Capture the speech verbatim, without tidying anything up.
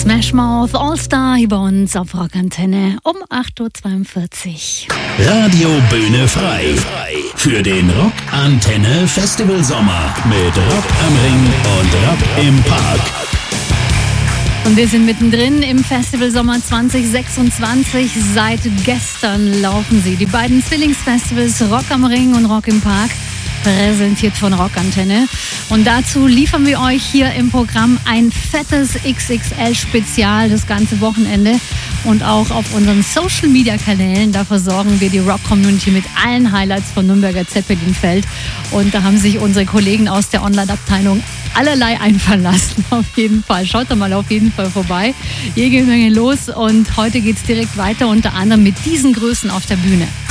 Smash Mouth All-Star hier bei uns auf Rockantenne um acht Uhr zweiundvierzig. Radio Bühne frei. Für den Rockantenne Festival Sommer mit Rock am Ring und Rock im Park. Und wir sind mittendrin im Festival Sommer zwanzig sechsundzwanzig. Seit gestern laufen sie. Die beiden Zwillingsfestivals Rock am Ring und Rock im Park, präsentiert von Rockantenne. Und dazu liefern wir euch hier im Programm ein fettes X X L-Spezial das ganze Wochenende. Und auch auf unseren Social-Media-Kanälen, da versorgen wir die Rock-Community mit allen Highlights von Nürnberger Zeppelinfeld. Und da haben sich unsere Kollegen aus der Online-Abteilung allerlei einfallen lassen, auf jeden Fall. Schaut da mal auf jeden Fall vorbei. Jede Menge los und heute geht's direkt weiter, unter anderem mit diesen Größen auf der Bühne.